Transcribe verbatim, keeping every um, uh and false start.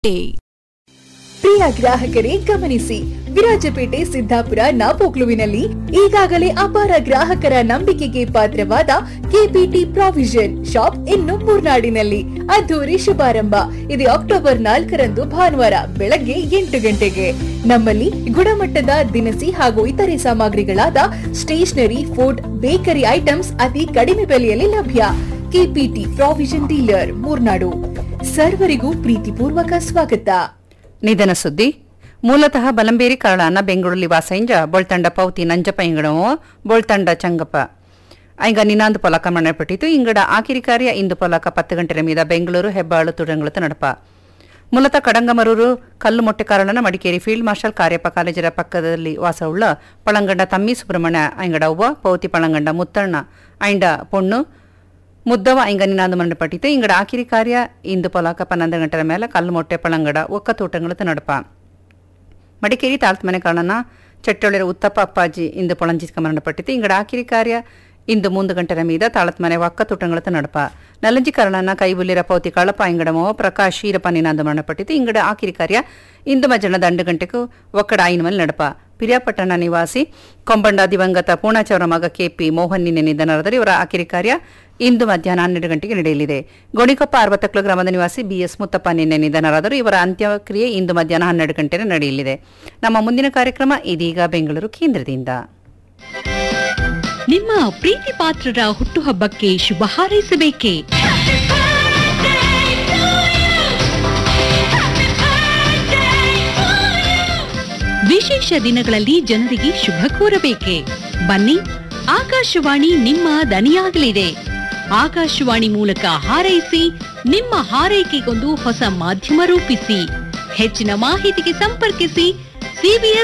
ಪ್ರಿಯ ಗ್ರಾಹಕರೇ ಗಮನಿಸಿ, ವಿರಾಜಪೇಟೆ ಸಿದ್ದಾಪುರ ನಾಪೋಕ್ಲುವಿನಲ್ಲಿ ಈಗಾಗಲೇ ಅಪಾರ ಗ್ರಾಹಕರ ನಂಬಿಕೆಗೆ ಪಾತ್ರವಾದ ಕೆಪಿಟಿ ಪ್ರಾವಿಷನ್ ಶಾಪ್ ಇನ್ನು ಮೂರ್ನಾಡಿನಲ್ಲಿ ಅದ್ದೂರಿ ಶುಭಾರಂಭ. ಇದು ಅಕ್ಟೋಬರ್ ನಾಲ್ಕರಂದು ಭಾನುವಾರ ಬೆಳಗ್ಗೆ ಎಂಟು ಗಂಟೆಗೆ. ನಮ್ಮಲ್ಲಿ ಗುಣಮಟ್ಟದ ದಿನಸಿ ಹಾಗೂ ಇತರೆ ಸಾಮಗ್ರಿಗಳಾದ ಸ್ಟೇಷನರಿ, ಫುಡ್, ಬೇಕರಿ ಐಟಮ್ಸ್ ಅತಿ ಕಡಿಮೆ ಬೆಲೆಯಲ್ಲಿ ಲಭ್ಯ. KPT provision dealer, Murnad. ಸರ್ವರಿಗೂ ಪ್ರೀತಿಪೂರ್ವಕ ಸ್ವಾಗತ. ನಿಧನ ಸುದ್ದಿ. ಮೂಲತಃ ಬಲಂಬೇರಿ ಕರಳಾನ ಬೆಂಗಳೂರಲ್ಲಿ ವಾಸೈಂಜ ಬೊಳ್ತಂಡ ಪೌತಿ ನಂಜಪ್ಪ ಇಂಗಡವೋ ಬೊಳ್ತಂಡ ಚಂಗಪ್ಪ ಐಂಗ ನಿನಾಂದು ಪೊಲಕ ಮರಣಪಟ್ಟಿತು. ಇಂಗಡ ಆಕಿರಿ ಕಾರ್ಯ ಇಂದು ಪೊಲಕ ಪತ್ತು ಗಂಟೆ ಮೀದ ಬೆಂಗಳೂರು ಹೆಬ್ಬಾಳು ತುಡಂಗಳತ ನಡಪ. ಮೂಲತಃ ಕಡಂಗಮರೂರು ಕಲ್ಲು ಮೊಟ್ಟೆ ಕಾರಣನ ಮಡಿಕೇರಿ ಫೀಲ್ಡ್ ಮಾರ್ಷಲ್ ಕಾರ್ಯಪ್ಪ ಕಾಲೇಜರ ಪಕ್ಕದಲ್ಲಿ ವಾಸವುಳ್ಳ ಪಳಂಗಂಡ ತಮ್ಮಿ ಸುಬ್ರಹ್ಮಣ್ಯ ಐಂಗಡ ಅವ್ವ ಪೌತಿ ಪಳಂಗಂಡ ಮುತ್ತಣ್ಣ ಐಂಡ ಪೊಣ್ಣು ಮುದ್ದವ ಐಂಗ ನಿನಾಂದು ಮರಣಪಟ್ಟಿತು. ಇಂಗಡ ಆಕಿರಿ ಕಾರ್ಯ ಇಂದು ಪೊಲಕ ಪನ್ನೊಂದು ಗಂಟೆರ ಮೇಲೆ ಕಲ್ಲು ಮೊಟ್ಟೆ ಪಳಂಗಡ ಒಕ್ಕ ತೋಟಗಳತ ನಡಪ. ಮಡಿಕೇರಿ ತಾಳ್ತಮನೆ ಕಾರಣನ ಚಟ್ಟೊಳ್ಳಿರ ಉತ್ತಪ್ಪ ಅಪ್ಪಾಜಿ ಇಂದು ಪೊಳಂಜಿಸ್ಕ ಮರಣಪಟ್ಟಿತು. ಇಂಗಡ ಆಕಿರಿ ಕಾರ್ಯ ಇಂದು ಮೂಂದು ಗಂಟೆರ ಮೀದ ತಾಳತ್ಮನೆ ಒಕ್ಕ ತೋಟಗಳತ ನಡಪ. ನಲಂಜಿ ಕಾರಣನ ಕೈಬುಲ್ಲಿರ ಪೌತಿ ಕಳಪ ಇಂಗಡಮೋ ಪ್ರಕಾಶ್ ಈರಪ್ಪ ನಿನಾಂದು ಮರಣಪಟ್ಟಿತು. ಇಂಗಡ ಆಕಿರಿ ಕಾರ್ಯ ಇಂದು ಮಧ್ಯಾಹ್ನ ದಂಡು ಗಂಟೆಗೂ ಒಕ್ಕಡ ಆಯಿನ ಮೇಲೆ ನಡಪ. ಪಿರಿಯಾಪಟ್ಟಣ ನಿವಾಸಿ ಕೊಂಬಂಡ ದಿವಂಗತ ಪೂರ್ಣಾಚವರ ಮಗ ಕೆಪಿ ಮೋಹನ್ ನಿನ್ನೆ ನಿಧನರಾದರೆ ಇವರ ಆಕಿರಿ ಕಾರ್ಯ ಇಂದು ಮಧ್ಯಾಹ್ನ ಹನ್ನೆರಡು ಗಂಟೆಗೆ ನಡೆಯಲಿದೆ. ಗೋಣಿಕೊಪ್ಪ ಅರವತ್ತಕ್ಲು ಗ್ರಾಮದ ನಿವಾಸಿ ಬಿಎಸ್ ಮುತ್ತಪ್ಪ ನಿನ್ನೆ ನಿಧನರಾದರು. ಇವರ ಅಂತ್ಯಕ್ರಿಯೆ ಇಂದು ಮಧ್ಯಾಹ್ನ ಹನ್ನೆರಡು ಗಂಟೆಗೆ ನಡೆಯಲಿದೆ. ನಮ್ಮ ಮುಂದಿನ ಕಾರ್ಯಕ್ರಮ ಇದೀಗ ಬೆಂಗಳೂರು ಕೇಂದ್ರದಿಂದ. ನಿಮ್ಮ ಪ್ರೀತಿ ಪಾತ್ರರ ಹುಟ್ಟುಹಬ್ಬಕ್ಕೆ ಶುಭ ಹಾರೈಸಬೇಕೇ? ವಿಶೇಷ ದಿನಗಳಲ್ಲಿ ಜನರಿಗೆ ಶುಭ ಕೋರಬೇಕೆ? ಬನ್ನಿ, ಆಕಾಶವಾಣಿ ನಿಮ್ಮ ದನಿಯಾಗಲಿದೆ. ಆಕಾಶವಾಣಿ ಮೂಲಕ ಹಾರೈಸಿ, ನಿಮ್ಮ ಹಾರೈಕೆಗೊಂದು ಹೊಸ ಮಾಧ್ಯಮ ರೂಪಿಸಿ. ಹೆಚ್ಚಿನ ಮಾಹಿತಿಗೆ ಸಂಪರ್ಕಿಸಿ ಸಿಬಿಎಸ್